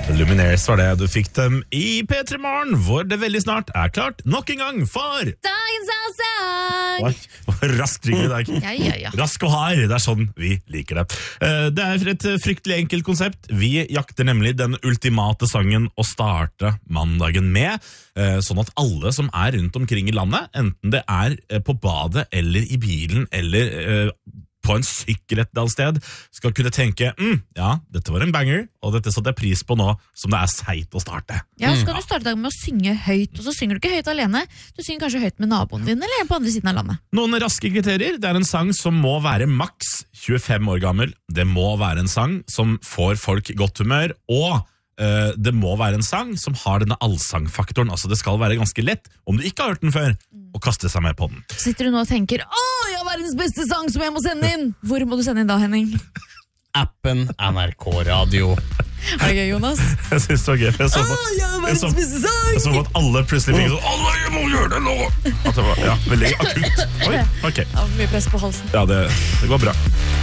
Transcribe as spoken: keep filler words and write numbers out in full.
Lumineers var det du fikk dem i P tre Morgen, hvor det veldig snart er klart nok en gang for Dagens allsang! Oi, rask ring i dag. Ja, ja, ja. Rask og hard, det er sånn vi liker det. Eh, Det er et fryktelig enkelt konsept. Vi jakter nemlig den ultimate sangen å starte mandagen med, eh, sånn at alle som er rundt omkring i landet, enten det er eh, på badet eller i bilen eller eh, på en sykkel et eller annet sted, skal kunne tenke, mm, ja, dette var en banger, og dette satte jeg pris på nå, som det er seit å starte. Ja, så kan du starte dagen med å synge høyt, og så synger du ikke høyt alene. Du synger kanskje høyt med naboen din, eller en på andre siden av landet. Noen raske kriterier. Det er en sang som må være maks tjuefem år gammel. Det må være en sang som får folk i godt humør, og uh, det må være en sang som har denne allsangfaktoren. Altså det skal være ganske lett, om du ikke har hørt den før, å kaste seg med på den. Sitter du nå og tenker, åh, jeg har verdens beste sang som jeg må sende inn! Hvor må du sende inn da, Henning? Appen N R K Radio. Er det gøy, Jonas? Jeg synes det var gøy. Jeg så på, Åh, jeg har jeg verdens så, beste sang! jeg så på at alle plutselig fikk sånn, alle, jeg må gjøre det nå! At det var, ja, veldig akutt. Oi, ok. Ja, mye press på halsen. Ja, det, det går bra.